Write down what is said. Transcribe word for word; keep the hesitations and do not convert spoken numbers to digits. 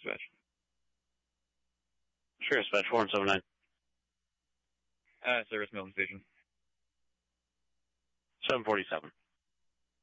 dispatch. Sure, dispatch four one seven nine. Uh, service Milton Station. seven forty-seven.